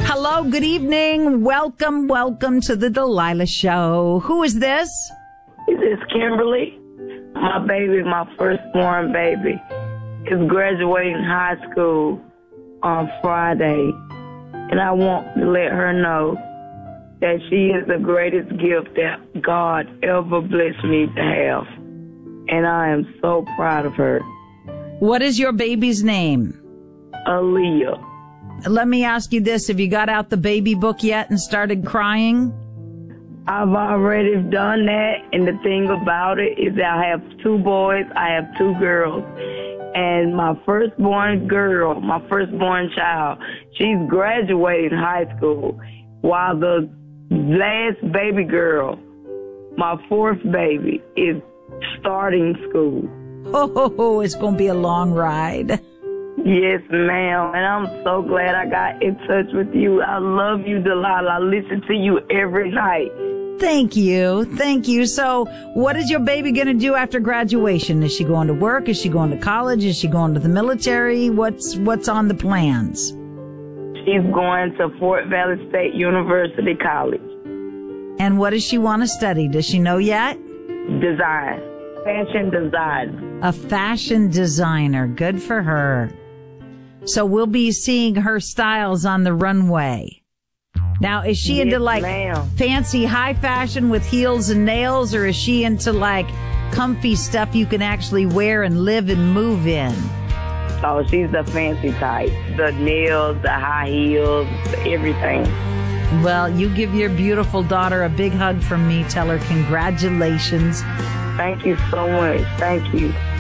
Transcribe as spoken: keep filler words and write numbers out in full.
Hello, good evening. Welcome, welcome to the Delilah Show. Who is this? This is Kimberly. My baby, my firstborn baby, is graduating high school on Friday. And I want to let her know that she is the greatest gift that God ever blessed me to have. And I am so proud of her. What is your baby's name? Aaliyah. Let me ask you this. Have you got out the baby book yet and started crying? I've already done that, and the thing about it is that I have two boys, I have two girls. And my firstborn girl, my firstborn child, she's graduating high school, while the last baby girl, my fourth baby, is starting school. Oh, it's going to be a long ride. Yes, ma'am. And I'm so glad I got in touch with you. I love you, Delilah. I listen to you every night. Thank you. Thank you. So what is your baby going to do after graduation? Is she going to work? Is she going to college? Is she going to the military? What's what's on the plans? She's going to Fort Valley State University College. And what does she want to study? Does she know yet? Design. Fashion design. A fashion designer. Good for her. So we'll be seeing her styles on the runway. Now, is she Yes, into like ma'am. fancy high fashion with heels and nails, or is she into like comfy stuff you can actually wear and live and move in? Oh, she's the fancy type. The nails, the high heels, everything. Well, you give your beautiful daughter a big hug from me. Tell her congratulations. Thank you so much. Thank you.